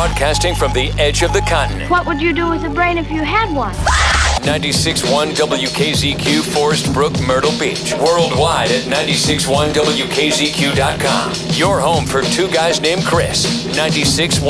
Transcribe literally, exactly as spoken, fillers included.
Broadcasting from the edge of the continent. What would you do with a brain if you had one? ninety-six point one W K Z Q, Forest Brook, Myrtle Beach. Worldwide at ninety-six point one W K Z Q dot com. Your home for two guys named Chris. ninety-six point one